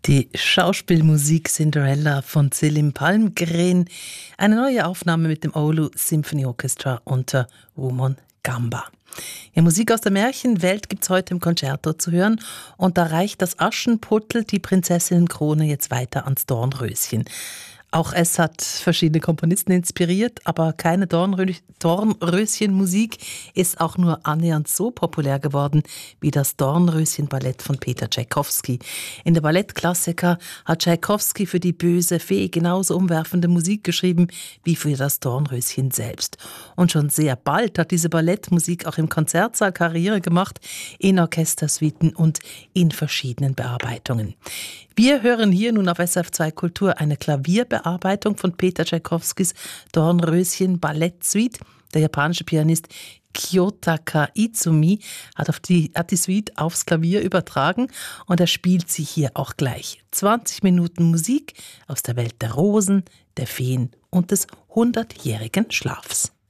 Die Schauspielmusik Cinderella von Selim Palmgren, eine neue Aufnahme mit dem Oulu Symphony Orchestra unter Woman Gamba. Ja, Musik aus der Märchenwelt gibt's heute im Concerto zu hören und da reicht das Aschenputtel, die Prinzessinnenkrone, jetzt weiter ans Dornröschen. Auch es hat verschiedene Komponisten inspiriert, aber keine Dornröschenmusik ist auch nur annähernd so populär geworden wie das Dornröschenballett von Peter Tschaikowski. In der Ballettklassiker hat Tschaikowski für die böse Fee genauso umwerfende Musik geschrieben wie für das Dornröschen selbst. Und schon sehr bald hat diese Ballettmusik auch im Konzertsaal Karriere gemacht, in Orchestersuiten und in verschiedenen Bearbeitungen. Wir hören hier nun auf SRF2 Kultur eine Klavierbearbeitung von Peter Tschaikowskis Dornröschen Ballettsuite. Der japanische Pianist Kiyotaka Izumi hat die Suite aufs Klavier übertragen und er spielt sie hier auch gleich. 20 Minuten Musik aus der Welt der Rosen, der Feen und des 100-jährigen Schlafs.